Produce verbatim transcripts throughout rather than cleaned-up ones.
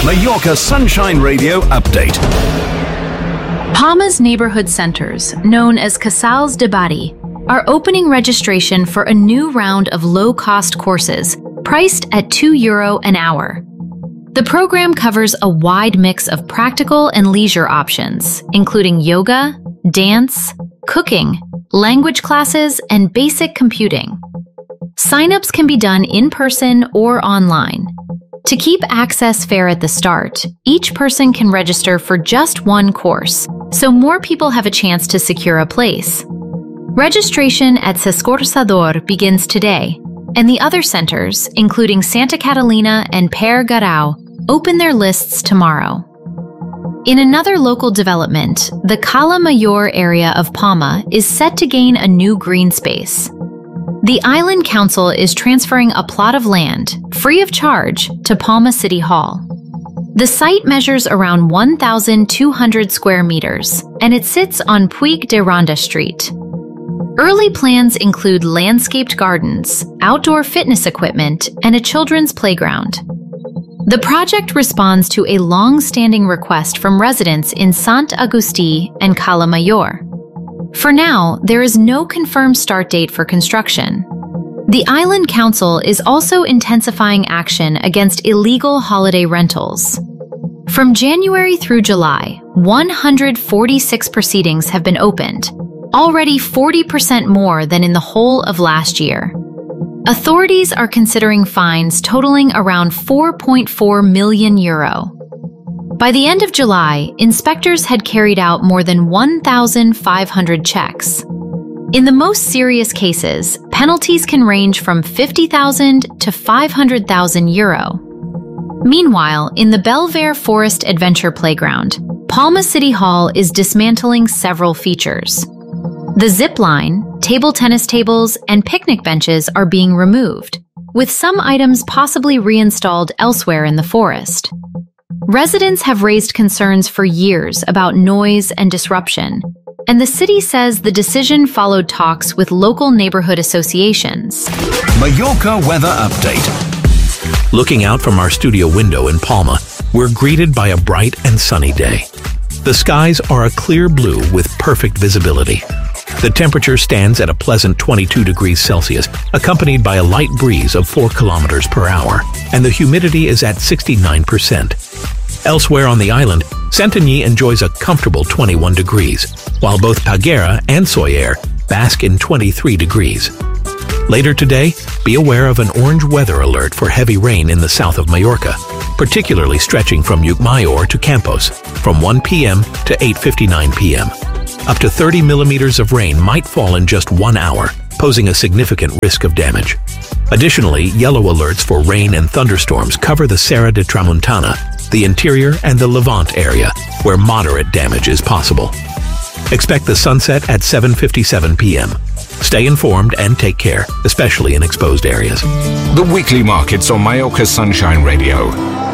Mallorca Sunshine Radio update. Palma's neighborhood centers, known as Casals de Barri, are opening registration for a new round of low-cost courses, priced at two euro an hour. The program covers a wide mix of practical and leisure options, including yoga, dance, cooking, language classes, and basic computing. Sign-ups can be done in person or online. To keep access fair at the start, each person can register for just one course, so more people have a chance to secure a place. Registration at S'Escorçador begins today, and the other centers, including Santa Catalina and Per Garau, open their lists tomorrow. In another local development, the Cala Mayor area of Palma is set to gain a new green space. The Island Council is transferring a plot of land, free of charge, to Palma City Hall. The site measures around one thousand two hundred square meters, and it sits on Puig de Ronda Street. Early plans include landscaped gardens, outdoor fitness equipment, and a children's playground. The project responds to a long-standing request from residents in Sant Agustí and Cala Mayor. For now, there is no confirmed start date for construction. The Island Council is also intensifying action against illegal holiday rentals. From January through July, one hundred forty-six proceedings have been opened, already forty percent more than in the whole of last year. Authorities are considering fines totaling around four point four million euro. By the end of July, inspectors had carried out more than one thousand five hundred checks. In the most serious cases, penalties can range from fifty thousand to five hundred thousand euro. Meanwhile, in the Belver Forest Adventure Playground, Palma City Hall is dismantling several features. The zip line, table tennis tables, and picnic benches are being removed, with some items possibly reinstalled elsewhere in the forest. Residents have raised concerns for years about noise and disruption, and the city says the decision followed talks with local neighborhood associations. Mallorca weather update. Looking out from our studio window in Palma, we're greeted by a bright and sunny day. The skies are a clear blue with perfect visibility. The temperature stands at a pleasant twenty-two degrees Celsius, accompanied by a light breeze of four kilometers per hour, and the humidity is at sixty-nine percent. Elsewhere on the island, Santanyí enjoys a comfortable twenty-one degrees, while both Peguera and Sóller bask in twenty-three degrees. Later today, be aware of an orange weather alert for heavy rain in the south of Mallorca, particularly stretching from Llucmajor to Campos, from one p m to eight fifty-nine p m Up to thirty millimeters of rain might fall in just one hour, posing a significant risk of damage. Additionally, yellow alerts for rain and thunderstorms cover the Serra de Tramuntana, the interior and the Levant area, where moderate damage is possible. Expect the sunset at seven fifty-seven p m Stay informed and take care, especially in exposed areas. The weekly markets on Mallorca Sunshine Radio.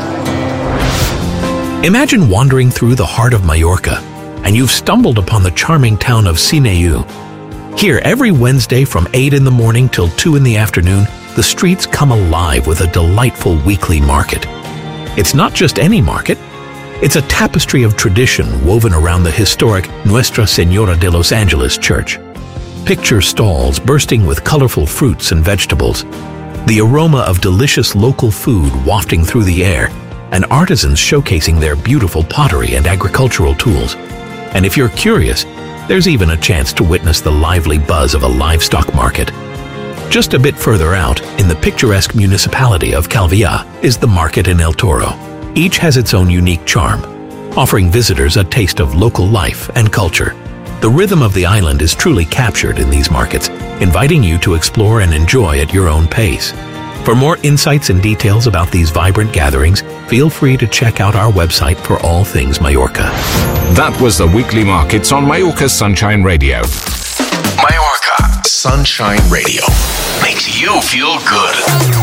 Imagine wandering through the heart of Mallorca, and you've stumbled upon the charming town of Sineu. Here, every Wednesday from eight in the morning till two in the afternoon, the streets come alive with a delightful weekly market. It's not just any market. It's a tapestry of tradition woven around the historic Nuestra Señora de los Angeles Church. Picture stalls bursting with colorful fruits and vegetables, the aroma of delicious local food wafting through the air, and artisans showcasing their beautiful pottery and agricultural tools. And if you're curious, there's even a chance to witness the lively buzz of a livestock market. Just a bit further out, in the picturesque municipality of Calvià, is the market in El Toro. Each has its own unique charm, offering visitors a taste of local life and culture. The rhythm of the island is truly captured in these markets, inviting you to explore and enjoy at your own pace. For more insights and details about these vibrant gatherings, feel free to check out our website for all things Mallorca. That was the weekly markets on Mallorca Sunshine Radio. Mallorca Sunshine Radio makes you feel good.